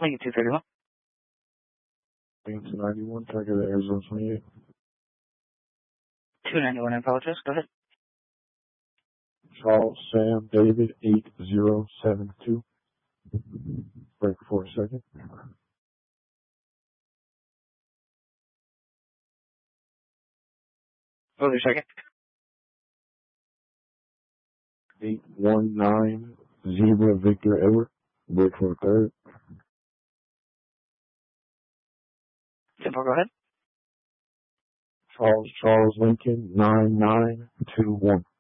Lincoln 231. Lincoln 291, Tiger to Arizona 28. 291, I apologize. Go ahead. Charles Sam David 8072. Break for a second. What was your second? 819 Zebra Victor Edward. Break for a third. Simple, go ahead. Charles Lincoln 9921.